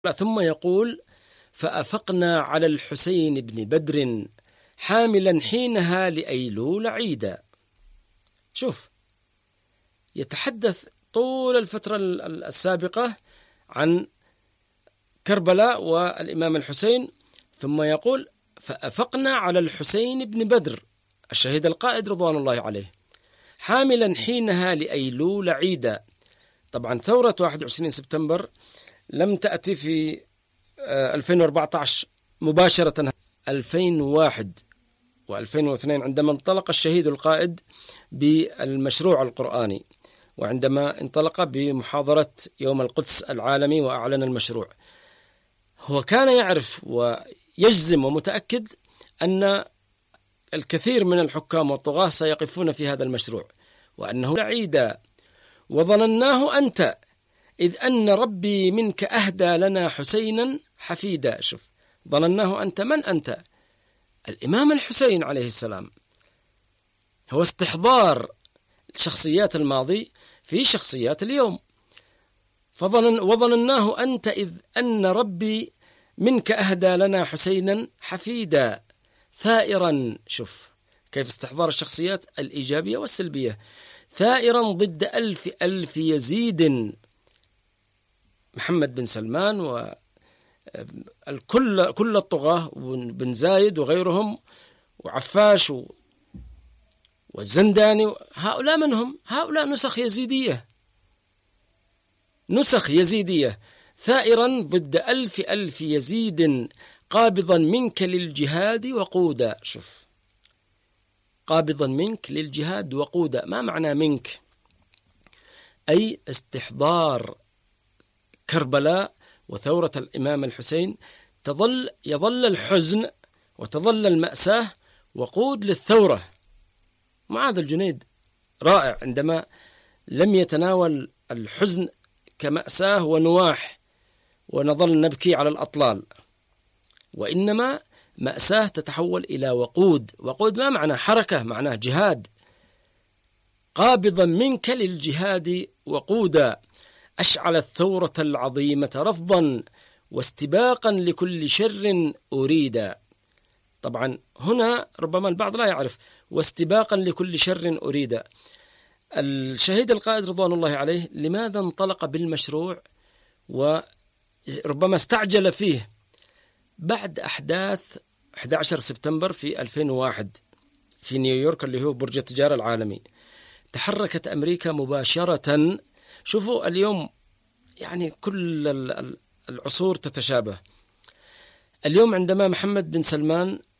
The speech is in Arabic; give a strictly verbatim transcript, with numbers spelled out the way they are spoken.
ثم يقول: فأفقنا على الحسين بن بدر حاملا حينها لأيلول عيدا. شوف، يتحدث طول الفترة السابقة عن كربلاء والإمام الحسين، ثم يقول: فأفقنا على الحسين بن بدر الشهيد القائد رضوان الله عليه حاملا حينها لأيلول عيدا. طبعا ثورة واحد وعشرين سبتمبر لم تأتي في ألفين وأربعة عشر مباشرة، ألفين وواحد وألفين واثنين عندما انطلق الشهيد القائد بالمشروع القرآني، وعندما انطلق بمحاضرة يوم القدس العالمي وأعلن المشروع. هو كان يعرف ويجزم ومتأكد أن الكثير من الحكام والطغاة سيقفون في هذا المشروع، وأنه عيدا وظنناه أنت إذ أن ربي منك أهدى لنا حسينا حفيدا. شوف، ظنناه أنت، من أنت؟ الإمام الحسين عليه السلام. هو استحضار شخصيات الماضي في شخصيات اليوم. فظنن وظنناه أنت إذ أن ربي منك أهدى لنا حسينا حفيدا ثائرا. شوف كيف استحضار الشخصيات الإيجابية والسلبية. ثائرا ضد ألف ألف يزيد، محمد بن سلمان والكل كل الطغاة، بن زايد وغيرهم، وعفاش والزنداني، هؤلاء منهم؟ هؤلاء نسخ يزيدية، نسخ يزيدية. ثائرا ضد ألف ألف يزيد قابضا منك للجهاد وقودا. شوف، قابضا منك للجهاد وقودا، ما معنى منك؟ أي استحضار كربلاء وثورة الإمام الحسين. تظل يظل الحزن وتظل المأساة وقود للثورة. معاذ الجنيد رائع عندما لم يتناول الحزن كمأساة ونواح ونظل نبكي على الأطلال، وإنما مأساة تتحول إلى وقود. وقود ما معنى؟ حركة، معناه جهاد. قابضا منك للجهاد وقودا أشعل الثورة العظيمة رفضا واستباقا لكل شر أريدا. طبعا هنا ربما البعض لا يعرف واستباقا لكل شر أريدا. الشهيد القائد رضوان الله عليه لماذا انطلق بالمشروع وربما استعجل فيه؟ بعد أحداث أحد عشر سبتمبر في ألفين وواحد في نيويورك اللي هو برج التجارة العالمي، تحركت أمريكا مباشرة. شوفوا اليوم يعني كل العصور تتشابه. اليوم عندما محمد بن سلمان